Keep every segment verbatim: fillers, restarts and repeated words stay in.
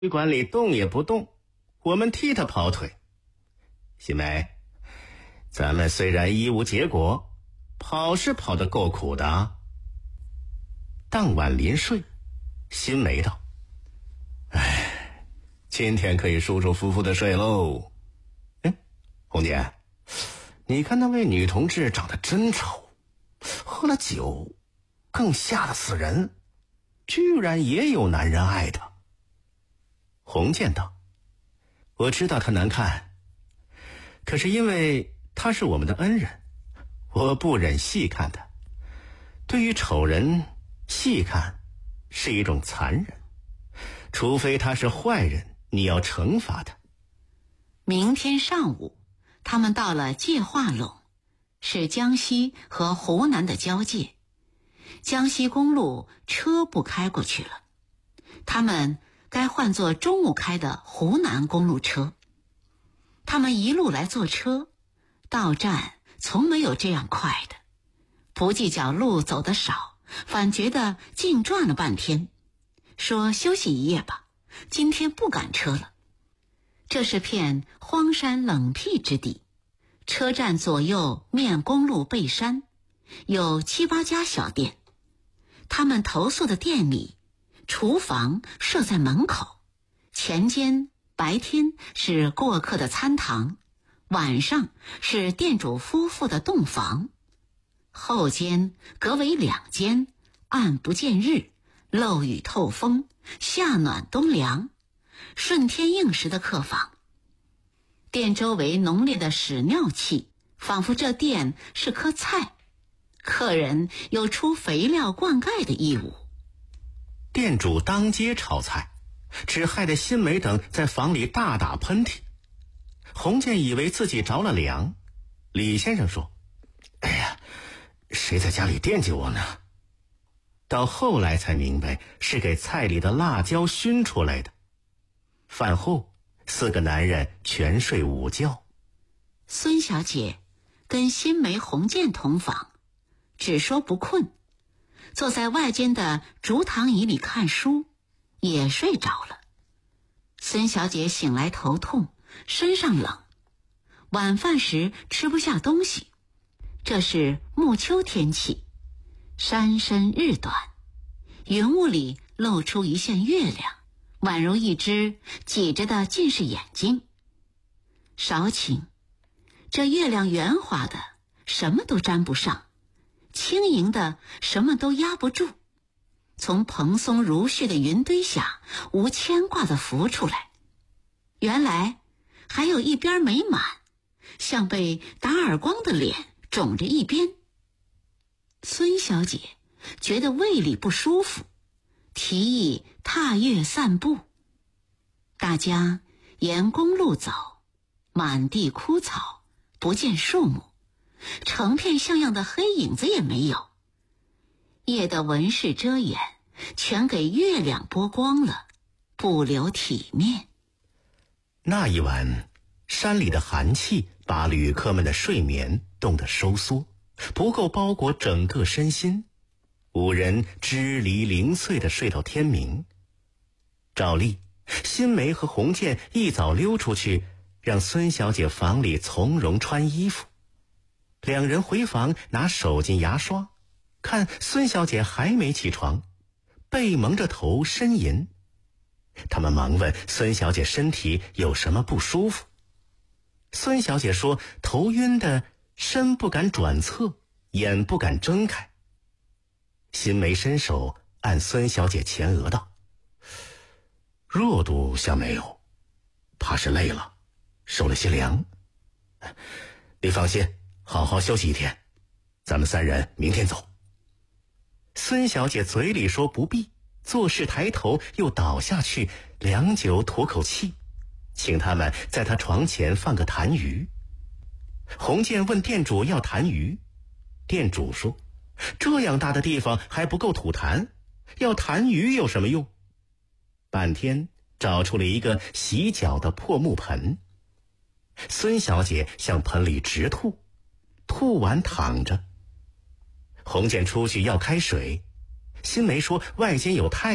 旅馆里动也不动，我们替他跑腿。新梅，咱们虽然一无结果，跑是跑得够苦的啊。当晚临睡，新梅道：哎，今天可以舒舒服服的睡喽。哎，红姐，你看那位女同志长得真丑，喝了酒更吓得死人，居然也有男人爱她。红剑道：我知道她难看，可是因为她是我们的恩人，我不忍细看她。对于丑人，细看是一种残忍，除非他是坏人，你要惩罚他。 明天上午，他们到了界化陇，是江西和湖南的交界。江西公路车不开过去了，他们该换坐中午开的湖南公路车。他们一路来坐车，到站从没有这样快的，不计较路走得少，反觉得净转了半天，说休息一夜吧，今天不赶车了。这是片荒山冷僻之地，车站左右面公路背山，有七八家小店。他们投宿的店里，厨房设在门口，前间白天是过客的餐堂，晚上是店主夫妇的洞房。后间隔为两间，暗不见日，漏雨透风，夏暖冬凉，顺天应时的客房。店周围浓烈的屎尿气，仿佛这店是棵菜，客人有出肥料灌溉的义务。 店主当街炒菜，只害得新梅等在房里大打喷嚏。红建以为自己着了凉，李先生说：哎呀，谁在家里惦记我呢？到后来才明白是给菜里的辣椒熏出来的。饭后，四个男人全睡午觉。 孙小姐跟新梅、红建同房，只说不困，坐在外间的竹躺椅里看书，也睡着了。孙小姐醒来头痛，身上冷，晚饭时吃不下东西。这是暮秋天气，山深日短，云雾里露出一线月亮，宛如一只挤着的近视眼睛。少顷，这月亮圆滑的，什么都沾不上，轻盈的，什么都压不住。从蓬松如絮的云堆下，无牵挂的浮出来。原来还有一边没满，像被打耳光的脸肿着一边。孙小姐觉得胃里不舒服，提议踏月散步。大家沿公路走，满地枯草，不见树木，成片像样的黑影子也没有。夜的纹饰遮掩，全给月亮剥光了，不留体面。 那一晚，山里的寒气把旅客们的睡眠冻得收缩，不够包裹整个身心。五人支离零碎地睡到天明。照例，新梅和红建一早溜出去，让孙小姐房里从容穿衣服。两人回房拿手巾牙刷，看孙小姐还没起床，背蒙着头呻吟。他们忙问孙小姐身体有什么不舒服。孙小姐说头晕的身不敢转侧，眼不敢睁开。新梅伸手按孙小姐前额道：热度像没有，怕是累了，受了些凉。你放心，好好休息一天，咱们三人明天走。孙小姐嘴里说不必，做事抬头又倒下去，良久吐口气，请他们在他床前放个痰盂。红建问店主要痰盂，店主说这样大的地方还不够吐痰，要痰盂有什么用？半天找出了一个洗脚的破木盆。孙小姐向盆里直吐，吐完躺着。红建出去要开水，新梅说外间有太阳，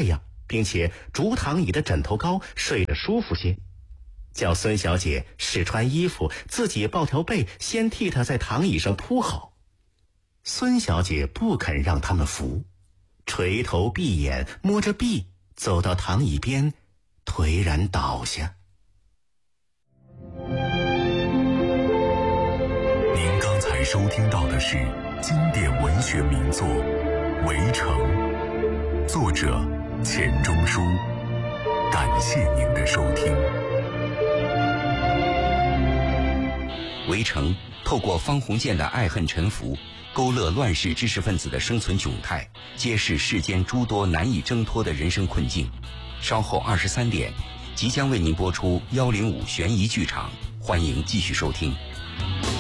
并且竹躺椅的枕头高，睡得舒服些。叫孙小姐试穿衣服，自己抱条被，先替她在躺椅上铺好。孙小姐不肯让他们扶，垂头闭眼，摸着臂走到躺椅边，颓然倒下。 您刚才收听到的是经典文学名作《围城》，作者钱钟书。感谢您的收听。 《围城》透过方鸿渐的爱恨沉浮，勾勒乱世知识分子的生存窘态，揭示世间诸多难以挣脱的人生困境。稍后二十三点，即将为您播出幺零五悬疑剧场，欢迎继续收听。